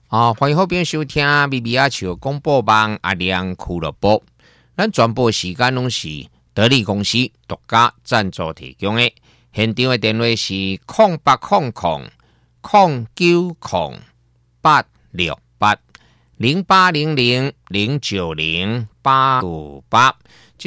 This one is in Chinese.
欢迎好朋友收听咪咪阿笑广播网阿亮俱乐部。咱全部时间拢是得力公司独家赞助提供的。现场的电话是0800090868080009085858。